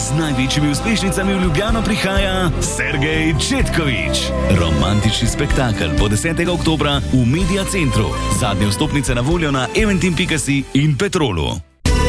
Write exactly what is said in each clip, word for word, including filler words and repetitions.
Z največjimi uspešnicami v Ljubljano prihaja Sergej Četkovič. Romantični spektakel bo desetega oktobra v Media Centru. Zadnje vstopnice na voljo na eventim pika si in Petrolu.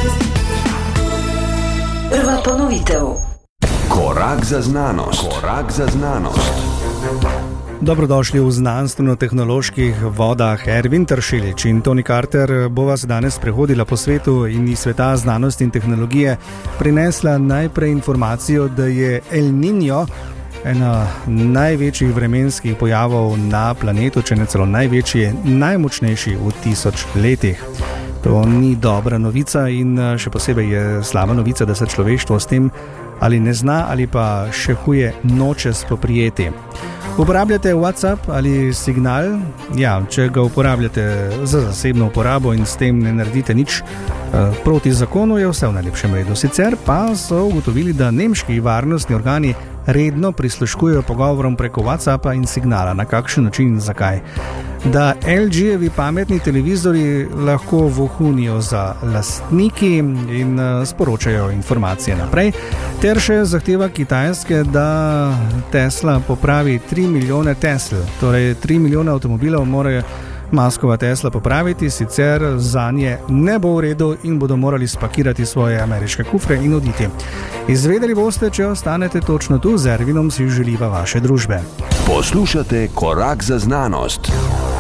Prva ponovitev. Korak za znanost. Korak za znanost. Dobrodošli v znanstveno-tehnoloških vodah. Ervin Tršilič in Toni Carter bo vas danes prehodila po svetu in iz sveta znanosti in tehnologije prinesla najprej informacijo, da je El Niño ena največjih vremenskih pojavov na planetu, če ne celo največji, najmočnejši v tisoč letih. To ni dobra novica in še posebej je slaba novica, da se človeštvo s tem ali ne zna ali pa še huje noče spoprijeti. Uporabljate WhatsApp ali Signal? Ja, če ga uporabljate za zasebno uporabo in s tem ne naredite nič proti zakonu, je vse v najlepšem redu. Sicer pa so ugotovili, da nemški varnostni organi redno prisluškujejo pogovorom preko WhatsAppa in Signala. Na kakšen način in zakaj? Da L G-jevi pametni televizori lahko vohunijo za lastniki in sporočajo informacije naprej, ter še zahteva Kitajske, da Tesla popravi tri milijone Tesl, torej tri milijone avtomobilov morajo Muskova Tesla popraviti, sicer zanje ne bo v redu in bodo morali spakirati svoje ameriške kufre in oditi. Izvedeli boste, če ostanete točno tu, z Ervinom si želiva vaše družbe. Poslušate Korak za znanost.